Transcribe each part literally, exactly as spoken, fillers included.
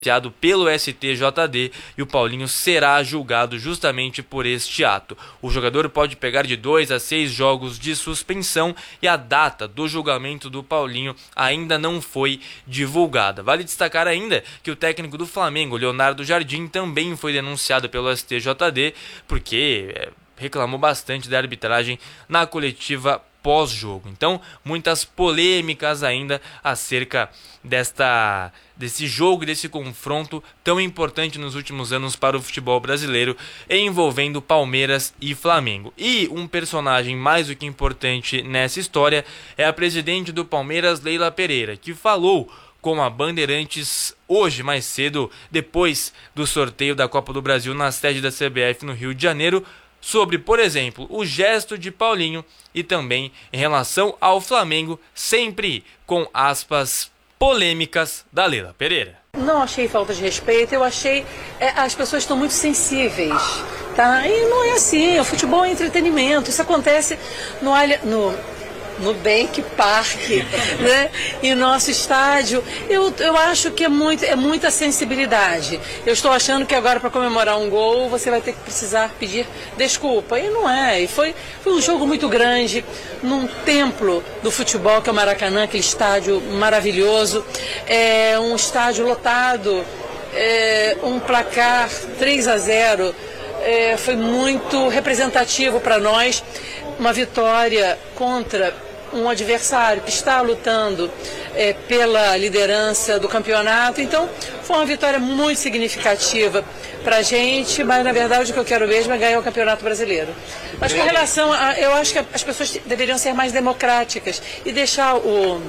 pelo S T J D e o Paulinho será julgado justamente por este ato. O jogador pode pegar de dois a seis jogos de suspensão e a data do julgamento do Paulinho ainda não foi divulgada. Vale destacar ainda que o técnico do Flamengo, Leonardo Jardim, também foi denunciado pelo S T J D porque é, reclamou bastante da arbitragem na coletiva pós-jogo. Então, muitas polêmicas ainda acerca desta, desse jogo, desse confronto tão importante nos últimos anos para o futebol brasileiro, envolvendo Palmeiras e Flamengo. E um personagem mais do que importante nessa história é a presidente do Palmeiras, Leila Pereira, que falou com a Bandeirantes hoje, mais cedo, depois do sorteio da Copa do Brasil na sede da C B F no Rio de Janeiro, sobre, por exemplo, o gesto de Paulinho e também em relação ao Flamengo, sempre com aspas polêmicas da Leila Pereira. Não achei falta de respeito, eu achei... É, as pessoas estão muito sensíveis, tá? E não é assim, o futebol é entretenimento, isso acontece no... no Nubank Park, né? E nosso estádio, eu, eu acho que é, muito, é muita sensibilidade. Eu estou achando que agora, para comemorar um gol, você vai ter que precisar pedir desculpa. E não é. E foi, foi um jogo muito grande, num templo do futebol, que é o Maracanã, aquele estádio maravilhoso. É um estádio lotado, é um placar três a zero. É, foi muito representativo para nós. Uma vitória contra um adversário que está lutando é, pela liderança do campeonato. Então, foi uma vitória muito significativa para a gente, mas na verdade o que eu quero mesmo é ganhar o Campeonato Brasileiro. Mas com relação a... Eu acho que as pessoas deveriam ser mais democráticas e deixar o...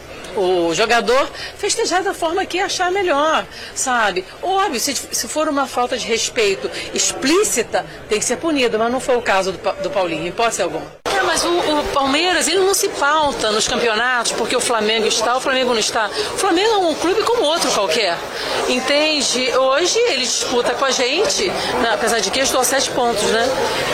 o jogador festejar da forma que achar melhor, sabe? Óbvio, se, se for uma falta de respeito explícita, tem que ser punido, mas não foi o caso do, do Paulinho, em hipótese alguma. É, mas o, o Palmeiras, ele não se pauta nos campeonatos porque o Flamengo está, o Flamengo não está. O Flamengo é um clube como outro qualquer, entende? Hoje ele disputa com a gente, né, apesar de que eu estou a sete pontos, né?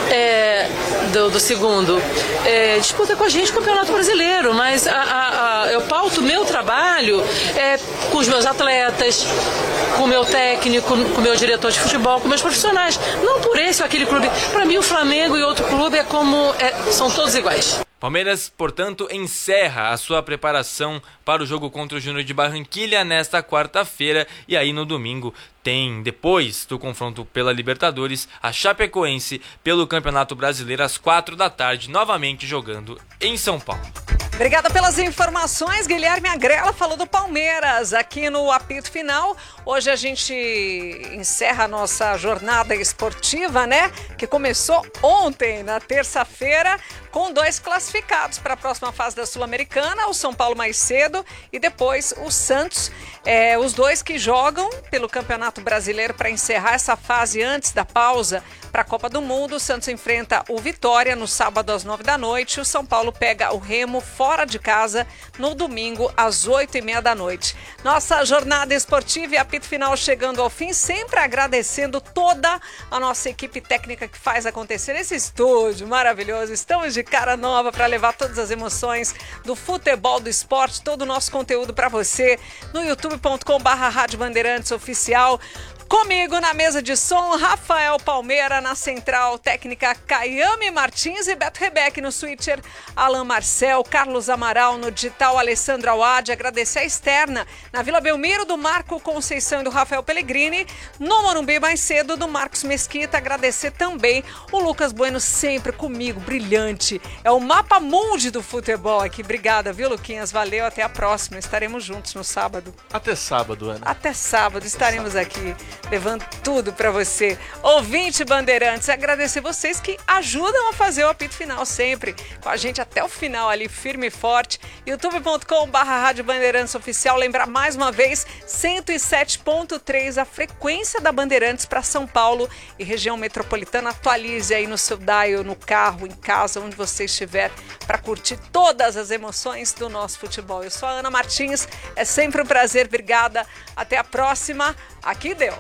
É, do, do segundo. É, disputa com a gente o Campeonato Brasileiro, mas a, a, a, eu pauto meu trabalho é, com os meus atletas, com o meu técnico, com o meu diretor de futebol, com meus profissionais. Não por esse ou aquele clube. Para mim, o Flamengo e outro clube é como... É, são todos iguais. Palmeiras, portanto, encerra a sua preparação para o jogo contra o Júnior de Barranquilla nesta quarta-feira. E aí no domingo tem, depois do confronto pela Libertadores, a Chapecoense pelo Campeonato Brasileiro às quatro da tarde, novamente jogando em São Paulo. Obrigada pelas informações, Guilherme Agrela falou do Palmeiras aqui no apito final. Hoje a gente encerra a nossa jornada esportiva, né? Que começou ontem, na terça-feira, com dois classificados para a próxima fase da Sul-Americana, o São Paulo mais cedo e depois o Santos. É, os dois que jogam pelo Campeonato Brasileiro para encerrar essa fase antes da pausa para a Copa do Mundo. O Santos enfrenta o Vitória no sábado às nove da noite. O São Paulo pega o Remo fora de casa no domingo às oito e meia da noite. Nossa jornada esportiva e apito final chegando ao fim, sempre agradecendo toda a nossa equipe técnica que faz acontecer esse estúdio maravilhoso. Estamos de cara nova para levar todas as emoções do futebol, do esporte, todo o nosso conteúdo para você no youtube ponto com barra Rádio Bandeirantes Oficial. Comigo na mesa de som, Rafael Palmeira, na central técnica Caiame Martins e Beto Rebeck no switcher, Alan Marcel, Carlos Amaral no digital, Alessandra Awad. Agradecer a externa na Vila Belmiro do Marco Conceição e do Rafael Pellegrini, no Morumbi mais cedo do Marcos Mesquita. Agradecer também o Lucas Bueno, sempre comigo, brilhante. É o mapa mundi do futebol aqui. Obrigada, viu, Luquinhas? Valeu, até a próxima. Estaremos juntos no sábado. Até sábado, Ana. Até sábado, estaremos aqui levando tudo para você. Ouvinte Bandeirantes, agradecer vocês que ajudam a fazer o apito final sempre, com a gente até o final ali, firme e forte. youtube ponto com barra Rádio Bandeirantes Oficial. Lembrar mais uma vez, cento e sete ponto três, a frequência da Bandeirantes para São Paulo e região metropolitana. Atualize aí no seu dial, no carro, em casa, onde você estiver, para curtir todas as emoções do nosso futebol. Eu sou a Ana Martins, é sempre um prazer, obrigada. Até a próxima. Aqui deu.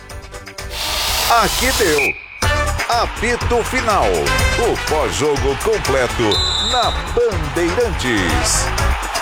Aqui deu. Apito final. O pós-jogo completo na Bandeirantes.